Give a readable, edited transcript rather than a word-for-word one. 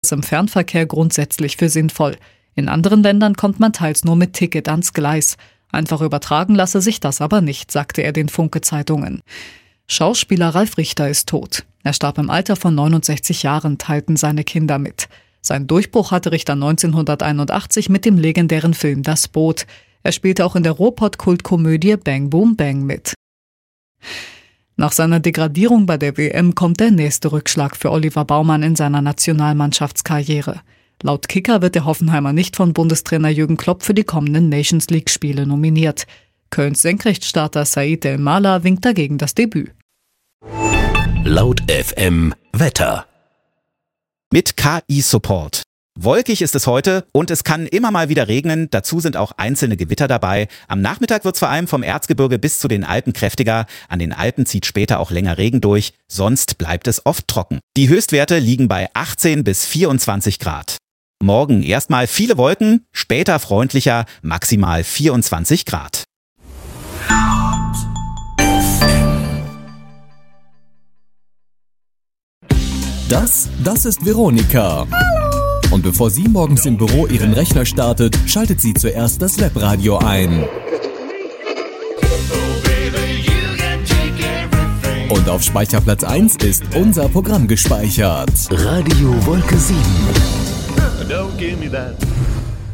im Fernverkehr grundsätzlich für sinnvoll. In anderen Ländern kommt man teils nur mit Ticket ans Gleis. Einfach übertragen lasse sich das aber nicht, sagte er den Funke-Zeitungen. Schauspieler Ralf Richter ist tot. Er starb im Alter von 69 Jahren, teilten seine Kinder mit. Seinen Durchbruch hatte Richter 1981 mit dem legendären Film Das Boot. Er spielte auch in der Ruhrpott-Kultkomödie Bang Boom Bang mit. Nach seiner Degradierung bei der WM kommt der nächste Rückschlag für Oliver Baumann in seiner Nationalmannschaftskarriere. Laut Kicker wird der Hoffenheimer nicht von Bundestrainer Jürgen Klopp für die kommenden Nations-League-Spiele nominiert. Kölns Senkrechtstarter Said El-Mala winkt dagegen das Debüt. Laut FM Wetter. Mit KI-Support. Wolkig ist es heute und es kann immer mal wieder regnen. Dazu sind auch einzelne Gewitter dabei. Am Nachmittag wird es vor allem vom Erzgebirge bis zu den Alpen kräftiger. An den Alpen zieht später auch länger Regen durch. Sonst bleibt es oft trocken. Die Höchstwerte liegen bei 18 bis 24 Grad. Morgen erstmal viele Wolken, später freundlicher, maximal 24 Grad. Das ist Veronika. Hallo. Und bevor sie morgens im Büro ihren Rechner startet, schaltet sie zuerst das Webradio ein. Und auf Speicherplatz 1 ist unser Programm gespeichert. Radio Wolke 7. Don't give me that.